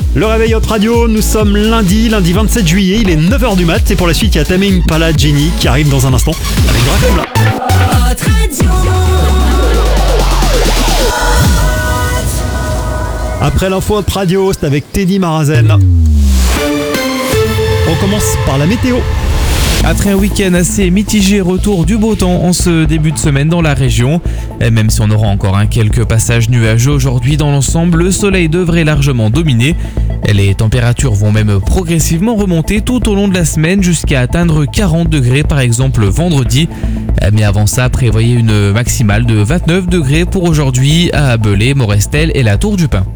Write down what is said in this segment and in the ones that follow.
Le réveil Hot Radio, nous sommes lundi 27 juillet, il est 9h du mat. Et pour la suite, il y a Tame Impala, Jenny qui arrive dans un instant avec le FM là. Hot Radio. Après l'info Hot Radio, c'est avec Teddy Marazen. On commence par la météo. Après un week-end assez mitigé, retour du beau temps en ce début de semaine dans la région. Et même si on aura encore quelques passages nuageux aujourd'hui, dans l'ensemble, le soleil devrait largement dominer. Les températures vont même progressivement remonter tout au long de la semaine jusqu'à atteindre 40 degrés par exemple vendredi. Mais avant ça, prévoyez une maximale de 29 degrés pour aujourd'hui à Abelé, Morestel et la Tour du Pin.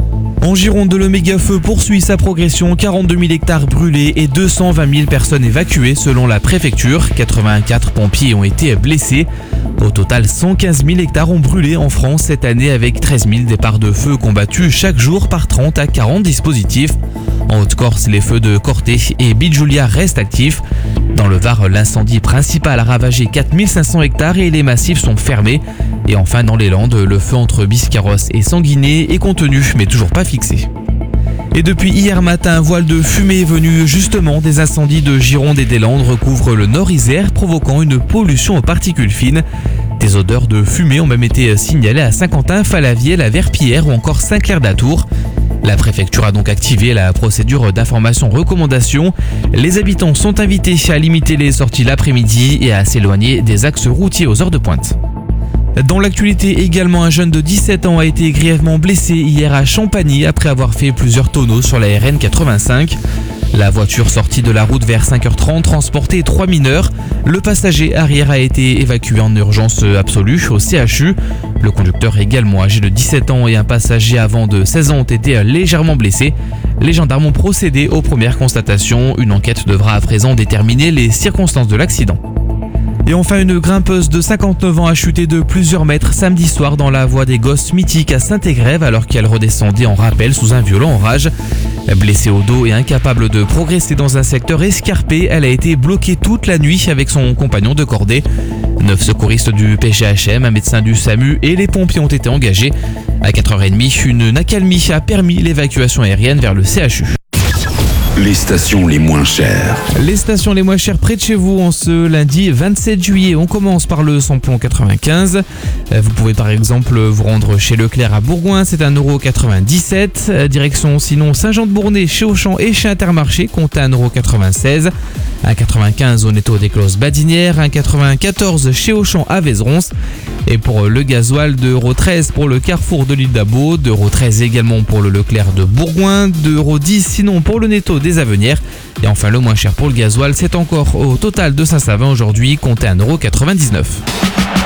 En Gironde, le méga-feu poursuit sa progression, 42 000 hectares brûlés et 220 000 personnes évacuées selon la préfecture. 84 pompiers ont été blessés. Au total, 115 000 hectares ont brûlé en France cette année avec 13 000 départs de feu combattus chaque jour par 30 à 40 dispositifs. En Haute-Corse, les feux de Corté et Bijulia restent actifs. Dans le Var, l'incendie principal a ravagé 4500 hectares et les massifs sont fermés. Et enfin, dans les Landes, le feu entre Biscarrosse et Sanguinet est contenu mais toujours pas fixé. Et depuis hier matin, un voile de fumée venu justement des incendies de Gironde et des Landes recouvre le Nord-Isère, provoquant une pollution aux particules fines. Des odeurs de fumée ont même été signalées à Saint-Quentin, Falavier, la Verpillière ou encore Saint-Clair-d'Atour. La préfecture a donc activé la procédure d'information-recommandation. Les habitants sont invités à limiter les sorties l'après-midi et à s'éloigner des axes routiers aux heures de pointe. Dans l'actualité également, un jeune de 17 ans a été grièvement blessé hier à Champagny après avoir fait plusieurs tonneaux sur la RN 85. La voiture sortie de la route vers 5h30 transportait 3 mineurs. Le passager arrière a été évacué en urgence absolue au CHU. Le conducteur également âgé de 17 ans et un passager avant de 16 ans ont été légèrement blessés. Les gendarmes ont procédé aux premières constatations. Une enquête devra à présent déterminer les circonstances de l'accident. Et enfin, une grimpeuse de 59 ans a chuté de plusieurs mètres samedi soir dans la voie des Gosses mythique à Saint-Égrève alors qu'elle redescendait en rappel sous un violent orage. Blessée au dos et incapable de progresser dans un secteur escarpé, elle a été bloquée toute la nuit avec son compagnon de cordée. 9 secouristes du PGHM, un médecin du SAMU et les pompiers ont été engagés. À 4h30, une accalmie a permis l'évacuation aérienne vers le CHU. Les stations les moins chères. Les stations les moins chères près de chez vous en ce lundi 27 juillet. On commence par le samplon 95. Vous pouvez par exemple vous rendre chez Leclerc à Bourgoin, c'est 1,97 €. Direction sinon Saint-Jean-de-Bournay chez Auchan et chez Intermarché, compte 1,96 €. 1,95 € au Netto des Closes Badinières, 1,94 € chez Auchan à Vézerons. Et pour le gasoil, 2,13 € pour le Carrefour de l'île d'Abo, 2,13 € également pour le Leclerc de Bourgoin, 2,10 € sinon pour le Netto des Avenières. Et enfin le moins cher pour le gasoil, c'est encore au Total de Saint-Savin aujourd'hui, comptez 1,99 €.